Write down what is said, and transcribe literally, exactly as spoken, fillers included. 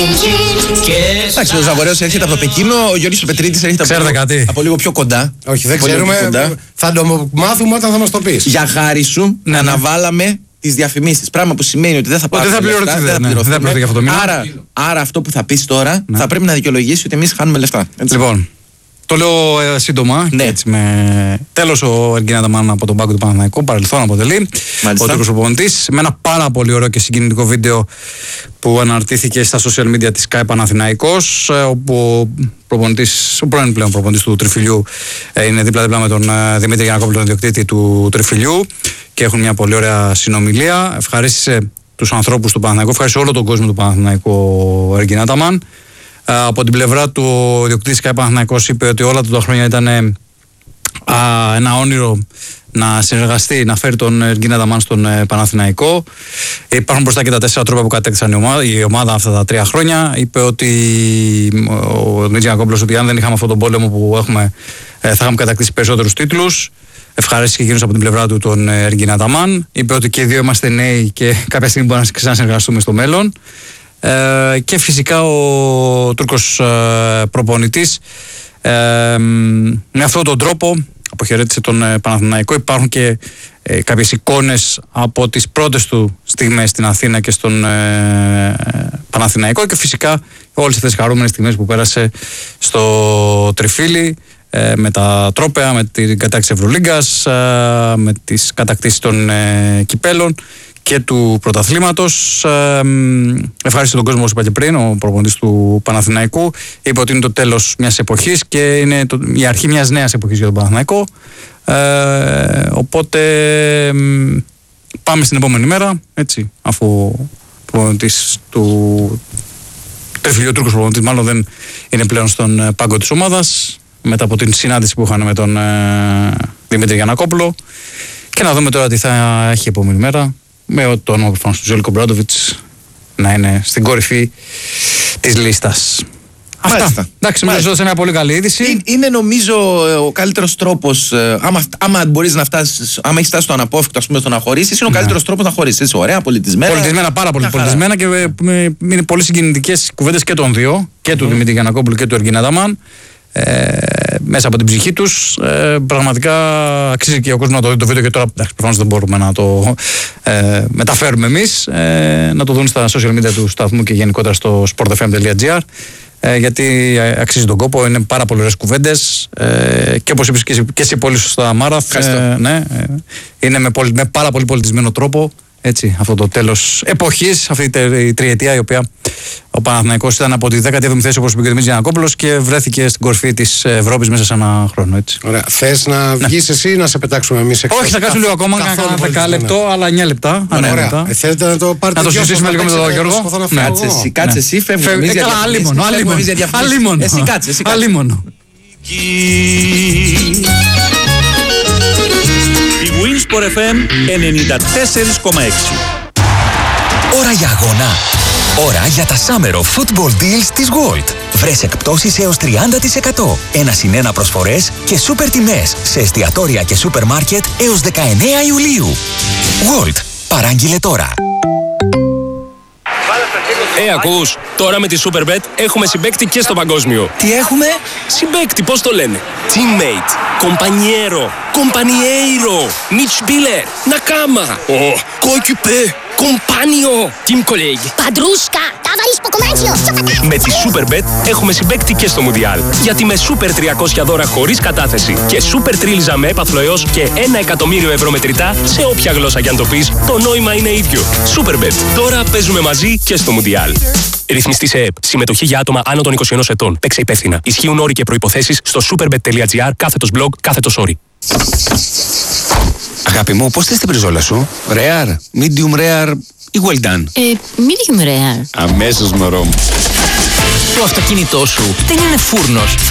Εντάξει, ο Ζαγορέος έρχεται από το Πεκίνο, ο Γιώργης ο Πετρίτης έρχεται από, κάτι. από λίγο πιο κοντά. Όχι, δεν ξέρουμε. Θα το μάθουμε όταν θα μας το πεις. Για χάρη σου, ναι, αναβάλαμε τις διαφημίσεις. Πράγμα που σημαίνει ότι δεν θα πάρουμε. Δεν θα πληρωθεί, δεν θα πληρωθεί για αυτό το μήνα. Άρα, άρα αυτό που θα πεις τώρα ναι. θα πρέπει να δικαιολογήσει ότι εμείς χάνουμε λεφτά. Έτσι. Λοιπόν, το λέω ε, σύντομα. Ναι. Έτσι, με... Τέλος ο Εργκίν Αταμάν από τον πάγκο του Παναθηναϊκού, παρελθόν αποτελεί. Μάλιστα. Ο Τούρκος προπονητής. Με ένα πάρα πολύ ωραίο και συγκινητικό βίντεο που αναρτήθηκε στα social media της ΚΑΕ Παναθηναϊκός, όπου ο, προπονητής, ο πρώην πλέον προπονητής του Τριφυλιού ε, είναι δίπλα-δίπλα με τον ε, Δημήτρη Γιαννακόπουλο, τον ιδιοκτήτη του Τριφυλιού, και έχουν μια πολύ ωραία συνομιλία. Ευχαρίστησε τους ανθρώπους του Παναθηναϊκού, ευχαρίστησε όλο τον κόσμο του Παναθηναϊκού ο Εργκίν Αταμάν. Από την πλευρά του, ο ιδιοκτήτης ΚΑΕ Παναθηναϊκός είπε ότι όλα τα χρόνια ήταν α, ένα όνειρο να συνεργαστεί, να φέρει τον Εργκίν Αταμάν στον ε, Παναθηναϊκό. Υπάρχουν μπροστά και τα τέσσερα τρόπια που κατέκτησαν η ομάδα, η ομάδα αυτά τα τρία χρόνια. Είπε ότι ο Δημήτρης Γιαννακόπουλος ότι αν δεν είχαμε αυτόν τον πόλεμο που έχουμε, ε, θα είχαμε κατακτήσει περισσότερους τίτλους. Ευχαρίστησε και εκείνος από την πλευρά του τον Εργκίν Αταμάν. Είπε ότι και οι δύο είμαστε νέοι και κάποια στιγμή μπορούμε να ξανασυνεργαστούμε στο μέλλον. Ε, και φυσικά ο Τούρκος ε, προπονητής ε, με αυτόν τον τρόπο αποχαιρέτησε τον ε, Παναθηναϊκό. Υπάρχουν και ε, κάποιες εικόνες από τις πρώτες του στιγμές στην Αθήνα και στον ε, Παναθηναϊκό, και φυσικά όλες αυτές τις χαρούμενες στιγμές που πέρασε στο Τριφύλι, ε, με τα τρόπαια, με την κατάκτηση Ευρωλίγκας, ε, με τις κατακτήσεις των ε, κυπέλων και του πρωταθλήματος. Ε, ευχαριστώ τον κόσμο, όπως είπα και πριν, ο προπονητής του Παναθηναϊκού. Είπε ότι είναι το τέλος μιας εποχής και είναι το, η αρχή μιας νέας εποχής για τον Παναθηναϊκό. Ε, οπότε ε, πάμε στην επόμενη μέρα, έτσι, αφού ο προπονητής του Τριφυλιού, ο Τούρκος προπονητής μάλλον, δεν είναι πλέον στον πάγκο της ομάδας, μετά από την συνάντηση που είχαν με τον ε, Δημήτρη Γιαννακόπουλο. Και να δούμε τώρα τι θα έχει η επόμενη μέρα, με το όνομα προφανώς του Ζέλικο Μπράντοβιτς να είναι στην κορυφή της λίστας. Αυτά. Εντάξει, μας δώσε μια πολύ καλή είδηση. Είναι, είναι νομίζω ο καλύτερος τρόπος, άμα, άμα μπορείς να φτάσεις, άμα έχεις φτάσει στο αναπόφευκτο, ας πούμε, στο να χωρίσεις, είναι ο ναι. καλύτερος τρόπος να χωρίσεις. Ωραία, πολιτισμένα. Πολιτισμένα, πάρα πολύ πολιτισμένα, και είναι πολύ συγκινητικές κουβέντες και των δύο, και του mm. Δημήτρη Γιαννακόπουλου και του Εργκίν Αταμάν. Ε, μέσα από την ψυχή τους, ε, πραγματικά αξίζει και ο κόσμος να το δει το βίντεο, και τώρα προφανώς δεν μπορούμε να το ε, μεταφέρουμε εμείς, ε, να το δουν στα social media του σταθμού και γενικότερα στο sportfm.gr, ε, γιατί αξίζει τον κόπο. Είναι πάρα πολύ ωραίες κουβέντες, ε, και όπως είπες και εσύ, και εσύ πολύ σωστά, Μάραθ, ε, ναι, ε, είναι με, πολυ, με πάρα πολύ πολιτισμένο τρόπο, έτσι, αυτό το τέλος εποχής, αυτή η τριετία η οποία ο Παναθηναϊκός ήταν από τη δέκατη έβδομη θέση, όπως είπε και ο Δημήτρης Γιαννακόπουλος, και βρέθηκε στην κορυφή της Ευρώπης μέσα σε ένα χρόνο. Έτσι. Ωραία. Θες να βγεις ναι. εσύ ή να σε πετάξουμε εμείς έξω? Όχι, θα κάτσουμε λίγο ακόμα, κάνα δέκα λεπτό, αλλά εννιά λεπτά. Ωραία. Ε, θέλετε να το πάρετε? Να το συζητήσουμε λίγο με τον Γιώργο. Κάτσε εσύ, κάτσε εσύ, φεύγουμε. Αλίμονο. Εσύ κάτσε, εσύ κάτσε. Η Winsport εφ εμ ενενήντα τέσσερα κόμμα έξι. Ώρα για αγώνα. Ώρα για τα Summer of Football Deals της Gold. Βρες εκπτώσεις έως τριάντα τοις εκατό. Ένα συν ένα προσφορές και σούπερ τιμές σε εστιατόρια και σούπερ μάρκετ έως δεκαεννέα Ιουλίου. Gold. Παράγγειλε τώρα. Ε, ακούς, τώρα με τη Superbet έχουμε συμπαίκτη και στο παγκόσμιο. Τι έχουμε? Συμπαίκτη, πώς το λένε? Teammate, compañero, compañeiro, Mitspieler, Nakama, oh, coéquipier, compagno, team colleague. Παντρούσκα, τάβαρις ποκομάντσιο. Με τη Superbet έχουμε συμπαίκτη και στο Μουντιάλ. Γιατί με Super τριακόσια δώρα χωρίς κατάθεση και Super τρίλιζα με έπαθλο έως και ένα εκατομμύριο ευρώ μετρητά, σε όποια γλώσσα κι αν το πεις, το νόημα είναι ίδιο. Superbet. Τώρα παίζουμε μαζί και στο Μουντιάλ. Ρυθμιστή σε ΕΕΠ. Συμμετοχή για άτομα άνω των είκοσι ενός ετών. Παίξε υπεύθυνα. Ισχύουν όροι και προϋποθέσεις στο superbet.gr κάθετος blog κάθετος όροι. Αγάπη μου, πώς θες την πριζόλα σου? Rare, medium rare ή well done? Ε, medium rare. Αμέσως, μωρό μου. Το αυτοκίνητό σου δεν είναι φούρνος.